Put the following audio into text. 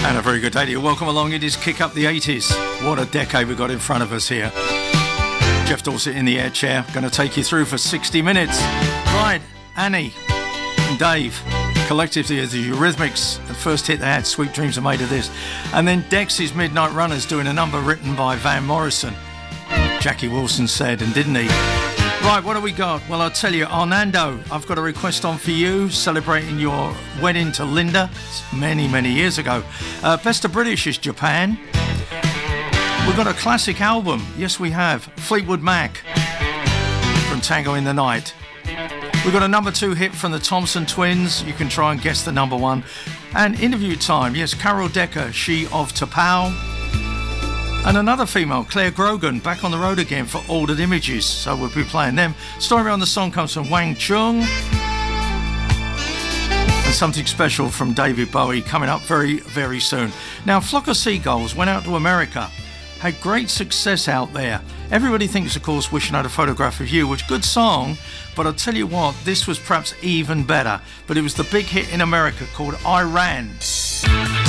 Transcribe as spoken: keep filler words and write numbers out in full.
And a very good day to you. Welcome along. It is Kick Up the eighties. What a decade we've got in front of us here. Jeff Dorset in the air chair. Going to take you through for sixty minutes. Right, Annie and Dave. Collectively as the Eurythmics. The first hit they had, Sweet Dreams Are Made of This. And then Dexys Midnight Runners doing a number written by Van Morrison. Jackie Wilson said, and didn't he? Right, what do we got? Well, I'll tell you, Arnando, I've got a request on for you, celebrating your wedding to Linda many, many years ago. Uh, Best of British is Japan. We've got a classic album. Yes, we have. Fleetwood Mac from Tango in the Night. We've got a number two hit from the Thompson Twins. You can try and guess the number one. And interview time. Yes, Carol Decker, she of T'Pau. And another female, Claire Grogan, back on the road again for Altered Images. So we'll be playing them. Story behind the song comes from Wang Chung. And something special from David Bowie coming up very, very soon. Now, Flock of Seagulls went out to America. Had great success out there. Everybody thinks, of course, Wishing I Had a Photograph of You, which good song, but I'll tell you what, this was perhaps even better. But it was the big hit in America called I Ran.